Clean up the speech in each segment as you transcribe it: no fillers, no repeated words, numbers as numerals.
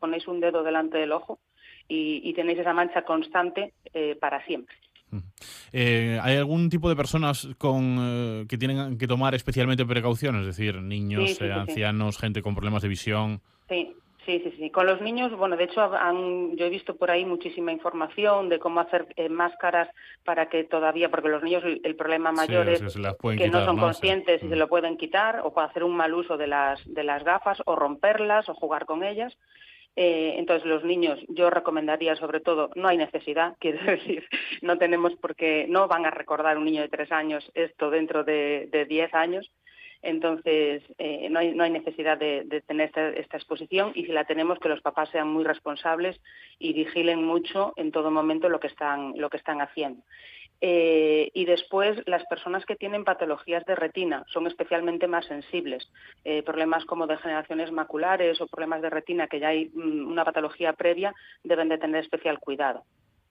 ponéis un dedo delante del ojo y tenéis esa mancha constante para siempre. ¿Hay algún tipo de personas que tienen que tomar especialmente precauciones? Es decir, Sí, niños, sí, sí, sí. ancianos, gente con problemas de visión. Sí, sí, sí, sí. Con los niños, bueno, de hecho yo he visto por ahí muchísima información de cómo hacer máscaras para que todavía, porque los niños el problema Sí, mayor o es sea, se las pueden que no quitar, son ¿no? Sí. conscientes y se lo pueden quitar, o pueden hacer un mal uso de las gafas, o romperlas, o jugar con ellas. Entonces, los niños, yo recomendaría sobre todo, no hay necesidad, quiero decir, no tenemos por qué, no van a recordar un niño de 3 años esto dentro de 10 años. Entonces, no hay necesidad de tener esta exposición, y si la tenemos, que los papás sean muy responsables y vigilen mucho en todo momento lo que están haciendo. Y después, las personas que tienen patologías de retina son especialmente más sensibles. Problemas como degeneraciones maculares o problemas de retina, que ya hay una patología previa, deben de tener especial cuidado.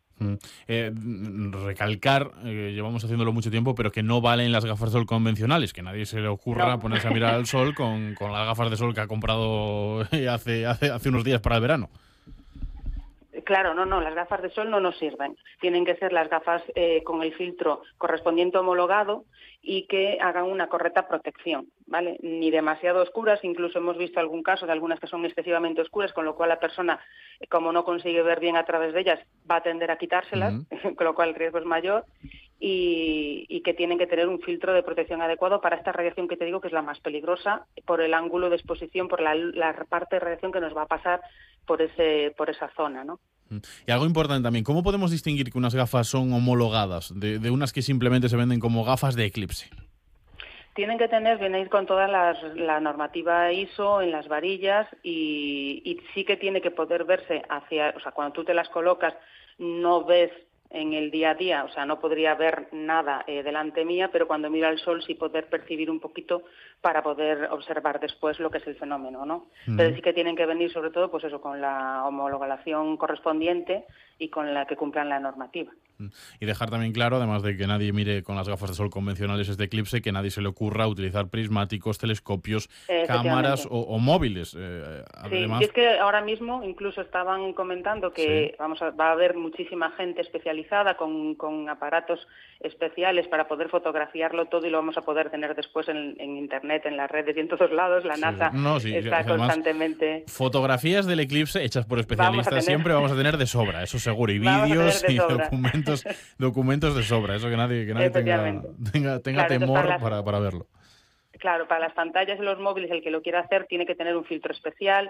Recalcar, llevamos haciéndolo mucho tiempo, pero que no valen las gafas de sol convencionales, que nadie se le ocurra No. ponerse a mirar al sol con las gafas de sol que ha comprado hace unos días para el verano. Claro, no, las gafas de sol no nos sirven. Tienen que ser las gafas con el filtro correspondiente homologado y que hagan una correcta protección, ¿vale? Ni demasiado oscuras, incluso hemos visto algún caso de algunas que son excesivamente oscuras, con lo cual la persona, como no consigue ver bien a través de ellas, va a tender a quitárselas, con lo cual el riesgo es mayor, y que tienen que tener un filtro de protección adecuado para esta radiación que te digo que es la más peligrosa, por el ángulo de exposición, por la parte de radiación que nos va a pasar por esa zona, ¿no? Y algo importante también, ¿cómo podemos distinguir que unas gafas son homologadas de unas que simplemente se venden como gafas de eclipse? Tienen que venir con toda la normativa ISO en las varillas, y sí que tiene que poder verse o sea, cuando tú te las colocas no ves en el día a día, o sea, no podría ver nada delante mía, pero cuando miro al sol sí poder percibir un poquito para poder observar después lo que es el fenómeno, ¿no? Pero sí que tienen que venir sobre todo, pues eso, con la homologación correspondiente y con la que cumplan la normativa. Y dejar también claro, además de que nadie mire con las gafas de sol convencionales este eclipse, que nadie se le ocurra utilizar prismáticos, telescopios, cámaras Efectivamente. o móviles. Sí, y Además, es que ahora mismo incluso estaban comentando sí. que va a haber muchísima gente especializada con aparatos especiales para poder fotografiarlo todo, y lo vamos a poder tener después en Internet, en las redes y en todos lados. La Sí, sí. NASA No, sí, está además, constantemente. fotografías del eclipse hechas por Vamos a especialistas tener, siempre vamos a tener de sobra, eso seguro, y vamos a tener vídeos de y sobra. documentos de sobra, eso que nadie tenga, Efectivamente. tenga Claro, entonces temor para verlo. Claro, para las pantallas y los móviles, el que lo quiera hacer tiene que tener un filtro especial.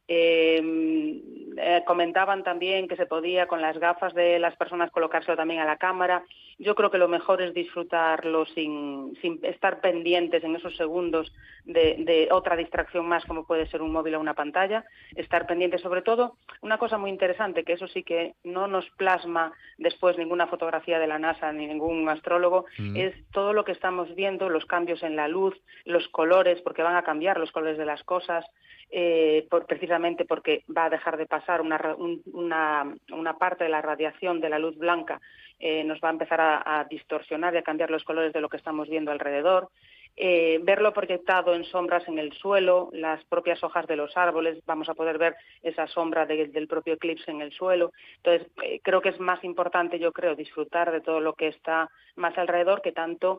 Comentaban también que se podía con las gafas de las personas colocárselo también a la cámara. Yo creo que lo mejor es disfrutarlo sin estar pendientes en esos segundos de otra distracción más, como puede ser un móvil o una pantalla. Estar pendientes, sobre todo, una cosa muy interesante, que eso sí que no nos plasma después ninguna fotografía de la NASA ni ningún astrólogo, Mm. es todo lo que estamos viendo, los cambios en la luz, los colores, porque van a cambiar los colores de las cosas, precisamente porque va a dejar de pasar una parte de la radiación de la luz blanca, nos va a empezar a distorsionar y a cambiar los colores de lo que estamos viendo alrededor. Verlo proyectado en sombras en el suelo, las propias hojas de los árboles, vamos a poder ver esa sombra del propio eclipse en el suelo. Entonces, creo que es más importante, disfrutar de todo lo que está más alrededor, que tanto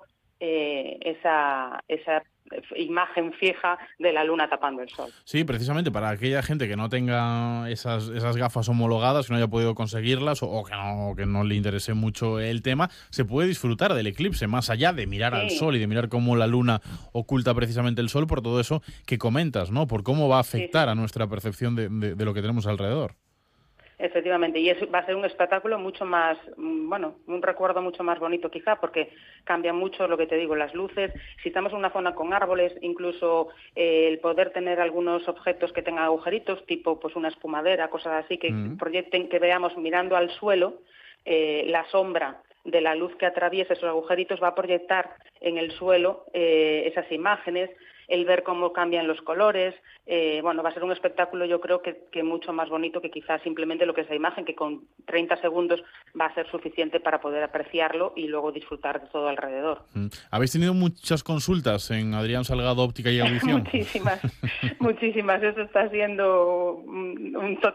esa imagen fija de la luna tapando el sol. Sí, precisamente para aquella gente que no tenga esas gafas homologadas, que no haya podido conseguirlas o que no le interese mucho el tema, se puede disfrutar del eclipse, más allá de mirar al Sí, sol y de mirar cómo la luna oculta precisamente el sol, por todo eso que comentas, ¿no? Por cómo va a sí, afectar sí. a nuestra percepción de lo que tenemos alrededor. Efectivamente, y va a ser un espectáculo mucho más, un recuerdo mucho más bonito quizá, porque cambia mucho lo que te digo, las luces. Si estamos en una zona con árboles, incluso el poder tener algunos objetos que tengan agujeritos, tipo pues una espumadera, cosas así, que Mm. proyecten, que veamos mirando al suelo, la sombra de la luz que atraviesa esos agujeritos va a proyectar en el suelo esas imágenes, el ver cómo cambian los colores. Va a ser un espectáculo, yo creo que mucho más bonito que quizás simplemente lo que es la imagen, que con 30 segundos va a ser suficiente para poder apreciarlo y luego disfrutar de todo alrededor. ¿Habéis tenido muchas consultas en Adrián Salgado Óptica y Audición? Muchísimas, muchísimas. Eso está siendo un